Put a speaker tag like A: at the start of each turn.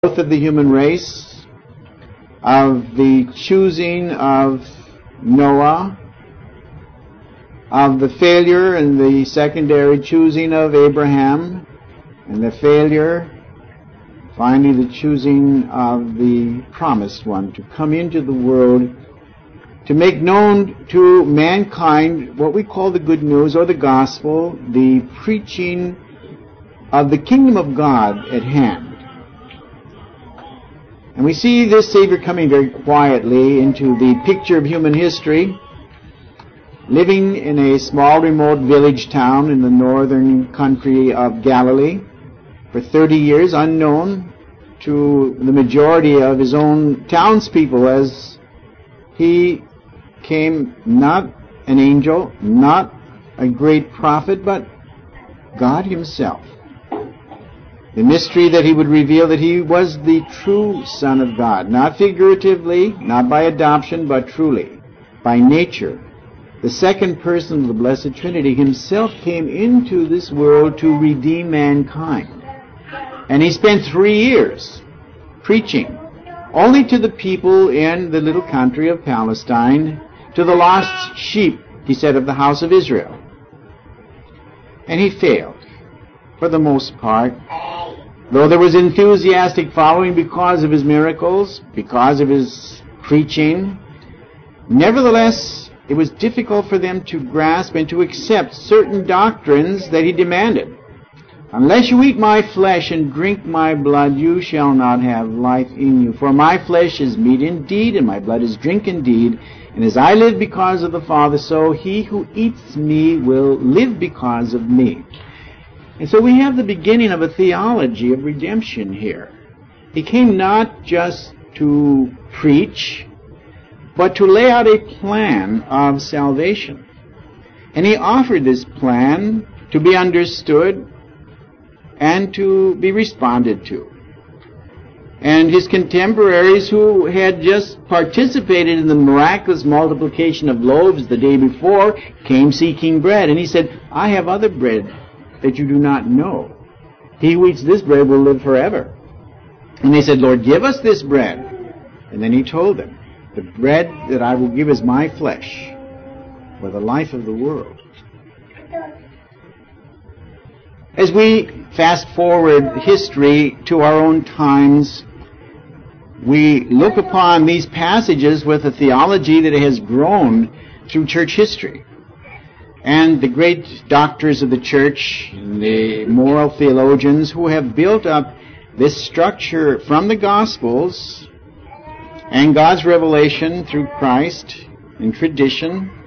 A: Growth of the human race, of the choosing of Noah, of the failure and the secondary choosing of Abraham, and the failure, finally the choosing of the promised one to come into the world to make known to mankind what we call the good news or the gospel, the preaching of the kingdom of God at hand. And we see this Savior coming very quietly into the picture of human history, living in a small remote village town in the northern country of Galilee for 30 years, unknown to the majority of his own townspeople, as he came not an angel, not a great prophet, but God himself. The mystery that he would reveal that he was the true Son of God, not figuratively, not by adoption, but truly, by nature. The second person of the Blessed Trinity himself came into this world to redeem mankind. And he spent 3 years preaching only to the people in the little country of Palestine, to the lost sheep, he said, of the house of Israel. And he failed, for the most part. Though there was enthusiastic following because of his miracles, because of his preaching, nevertheless, it was difficult for them to grasp and to accept certain doctrines that he demanded. Unless you eat my flesh and drink my blood, you shall not have life in you. For my flesh is meat indeed, and my blood is drink indeed. And as I live because of the Father, so he who eats me will live because of me. And so we have the beginning of a theology of redemption here. He came not just to preach, but to lay out a plan of salvation. And he offered this plan to be understood and to be responded to. And his contemporaries, who had just participated in the miraculous multiplication of loaves the day before, came seeking bread. And he said, I have other bread that you do not know. He who eats this bread will live forever. And they said, Lord, give us this bread. And then he told them, the bread that I will give is my flesh, for the life of the world. As we fast forward history to our own times, we look upon these passages with a theology that has grown through church history. And the great doctors of the church, the moral theologians who have built up this structure from the Gospels and God's revelation through Christ and tradition,